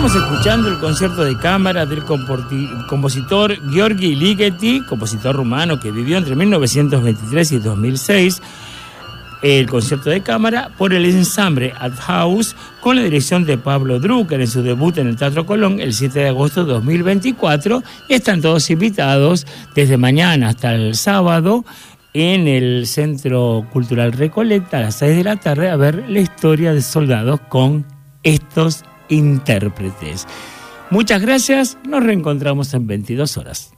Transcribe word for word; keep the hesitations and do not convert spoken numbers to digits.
Estamos escuchando el concierto de cámara del compositor Gheorghe Ligeti, compositor rumano que vivió entre mil novecientos veintitrés y dos mil seis. El concierto de cámara por el ensamble Ad House con la dirección de Pablo Drucker en su debut en el Teatro Colón el siete de agosto de dos mil veinticuatro. Están todos invitados desde mañana hasta el sábado en el Centro Cultural Recoleta a las seis de la tarde a ver la historia de soldados con estos intérpretes. Muchas gracias, nos reencontramos en veintidós horas.